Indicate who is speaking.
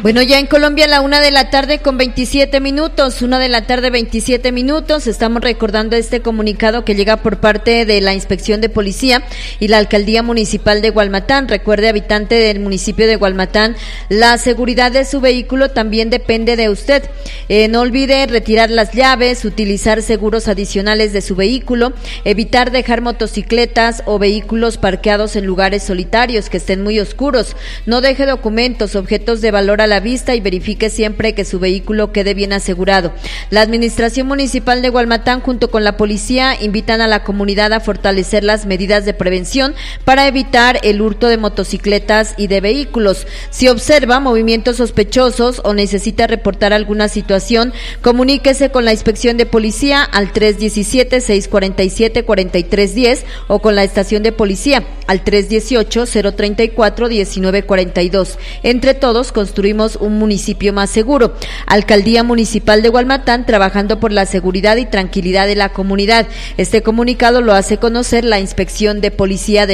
Speaker 1: Bueno, ya en Colombia la 1:27 p.m, 1:27 p.m, estamos recordando este comunicado que llega por parte de la Inspección de Policía y la Alcaldía Municipal de Gualmatán. Recuerde, habitante del municipio de Gualmatán, la seguridad de su vehículo también depende de usted. No olvide retirar las llaves, utilizar seguros adicionales de su vehículo, evitar dejar motocicletas o vehículos parqueados en lugares solitarios que estén muy oscuros. No deje documentos, objetos de valor a la vista y verifique siempre que su vehículo quede bien asegurado. La Administración Municipal de Gualmatán junto con la policía invitan a la comunidad a fortalecer las medidas de prevención para evitar el hurto de motocicletas y de vehículos. Si observa movimientos sospechosos o necesita reportar alguna situación, comuníquese con la Inspección de Policía al 317-647-4310 o con la estación de policía al 318-034-1942. Entre todos construimos un municipio más seguro. Alcaldía Municipal de Gualmatán, trabajando por la seguridad y tranquilidad de la comunidad. Este comunicado lo hace conocer la Inspección de Policía de